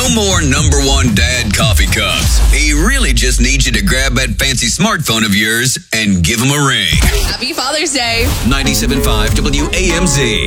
more number one dad coffee cups. He really just needs you to grab that fancy smartphone of yours and give him a ring. Happy Father's Day. 97.5 WAMZ.